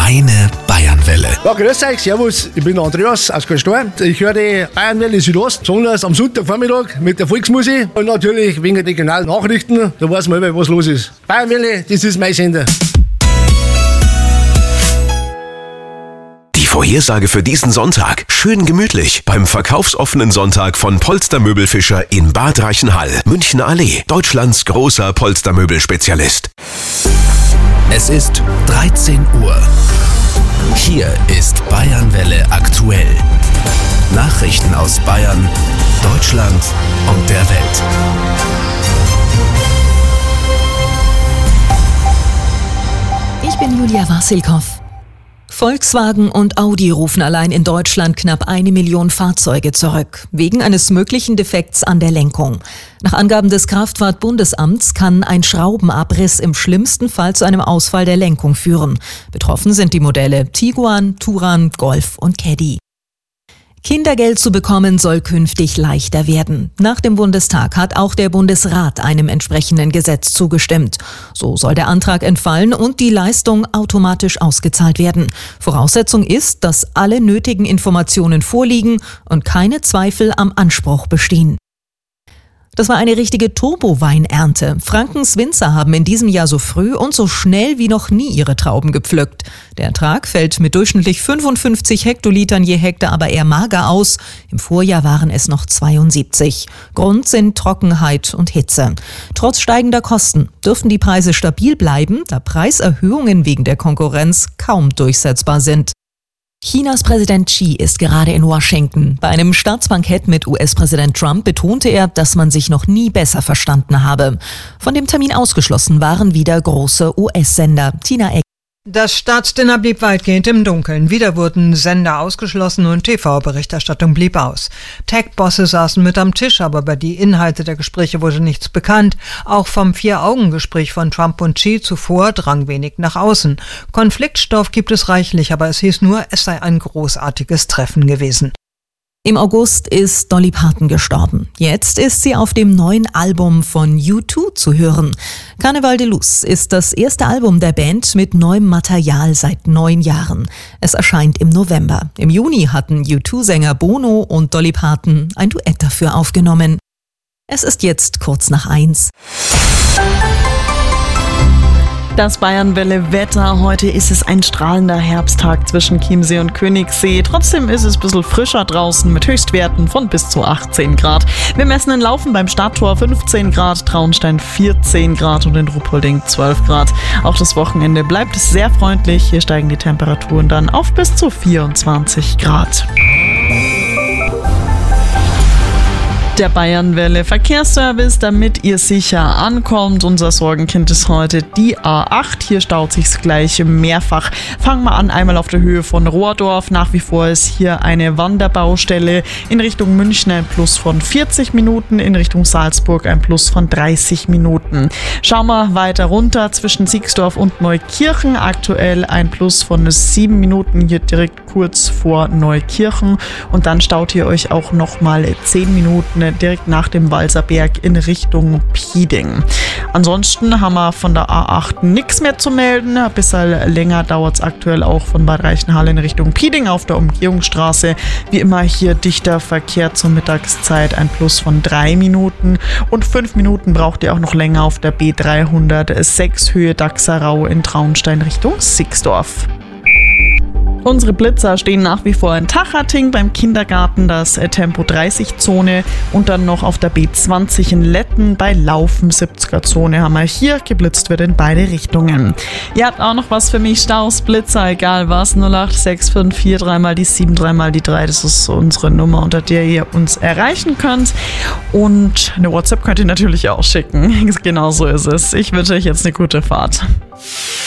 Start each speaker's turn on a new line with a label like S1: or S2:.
S1: Meine Bayernwelle.
S2: Ja, grüß euch, servus, ich bin der Andreas aus Karlstorf. Ich höre die Bayernwelle Südost, besonders am Sonntagvormittag mit der Volksmusik und natürlich wegen der regionalen Nachrichten, da weiß man immer, was los ist. Bayernwelle, das ist mein Sender.
S1: Die Vorhersage für diesen Sonntag. Schön gemütlich beim verkaufsoffenen Sonntag von Polstermöbelfischer in Bad Reichenhall, Münchner Allee, Deutschlands großer Polstermöbelspezialist. Es ist 13 Uhr. Hier ist Bayernwelle aktuell. Nachrichten aus Bayern, Deutschland und der Welt.
S3: Ich bin Julia Wassilkow. Volkswagen und Audi rufen allein in Deutschland knapp 1 Million Fahrzeuge zurück, wegen eines möglichen Defekts an der Lenkung. Nach Angaben des Kraftfahrtbundesamts kann ein Schraubenabriss im schlimmsten Fall zu einem Ausfall der Lenkung führen. Betroffen sind die Modelle Tiguan, Touran, Golf und Caddy. Kindergeld zu bekommen soll künftig leichter werden. Nach dem Bundestag hat auch der Bundesrat einem entsprechenden Gesetz zugestimmt. So soll der Antrag entfallen und die Leistung automatisch ausgezahlt werden. Voraussetzung ist, dass alle nötigen Informationen vorliegen und keine Zweifel am Anspruch bestehen. Das war eine richtige Turboweinernte. Frankens Winzer haben in diesem Jahr so früh und so schnell wie noch nie ihre Trauben gepflückt. Der Ertrag fällt mit durchschnittlich 55 Hektolitern je Hektar aber eher mager aus. Im Vorjahr waren es noch 72. Grund sind Trockenheit und Hitze. Trotz steigender Kosten dürften die Preise stabil bleiben, da Preiserhöhungen wegen der Konkurrenz kaum durchsetzbar sind. Chinas Präsident Xi ist gerade in Washington. Bei einem Staatsbankett mit US-Präsident Trump betonte er, dass man sich noch nie besser verstanden habe. Von dem Termin ausgeschlossen waren wieder große US-Sender. Tina Eck.
S4: Das Staatsdinner blieb weitgehend im Dunkeln. Wieder wurden Sender ausgeschlossen und TV-Berichterstattung blieb aus. Tech-Bosse saßen mit am Tisch, aber über die Inhalte der Gespräche wurde nichts bekannt. Auch vom Vier-Augen-Gespräch von Trump und Xi zuvor drang wenig nach außen. Konfliktstoff gibt es reichlich, aber es hieß nur, es sei ein großartiges Treffen gewesen.
S3: Im August ist Dolly Parton gestorben. Jetzt ist sie auf dem neuen Album von U2 zu hören. Carnaval de Luz ist das erste Album der Band mit neuem Material seit 9 Jahren. Es erscheint im November. Im Juni hatten U2-Sänger Bono und Dolly Parton ein Duett dafür aufgenommen. Es ist jetzt kurz nach 1.
S5: Das Bayernwelle-Wetter. Heute ist es ein strahlender Herbsttag zwischen Chiemsee und Königssee. Trotzdem ist es ein bisschen frischer draußen mit Höchstwerten von bis zu 18 Grad. Wir messen in Laufen beim Stadttor 15 Grad, Traunstein 14 Grad und in Ruppolding 12 Grad. Auch das Wochenende bleibt sehr freundlich. Hier steigen die Temperaturen dann auf bis zu 24 Grad. Der Bayernwelle Verkehrsservice, damit ihr sicher ankommt. Unser Sorgenkind ist heute die A8. Hier staut sich's gleich mehrfach. Fangen wir an, einmal auf der Höhe von Rohrdorf. Nach wie vor ist hier eine Wanderbaustelle. In Richtung München ein Plus von 40 Minuten, in Richtung Salzburg ein Plus von 30 Minuten. Schauen wir weiter runter zwischen Siegsdorf und Neukirchen. Aktuell ein Plus von 7 Minuten, hier direkt kurz vor Neukirchen. Und dann staut ihr euch auch nochmal 10 Minuten direkt nach dem Walserberg in Richtung Pieding. Ansonsten haben wir von der A8 nichts mehr zu melden. Ein bisschen länger dauert es aktuell auch von Bad Reichenhall in Richtung Pieding auf der Umgehungsstraße. Wie immer hier dichter Verkehr zur Mittagszeit, ein Plus von 3 Minuten. Und 5 Minuten braucht ihr auch noch länger auf der B306 Höhe Dachserau in Traunstein Richtung Sixdorf. Unsere Blitzer stehen nach wie vor in Tachating beim Kindergarten, das Tempo-30-Zone, und dann noch auf der B20 in Letten bei Laufen 70er-Zone haben wir hier. Geblitzt wird in beide Richtungen. Ihr habt auch noch was für mich, Staus, Blitzer, egal was, 08654 3 die 7 3 die 3, das ist unsere Nummer, unter der ihr uns erreichen könnt. Und eine WhatsApp könnt ihr natürlich auch schicken. Genau so ist es. Ich wünsche euch jetzt eine gute Fahrt.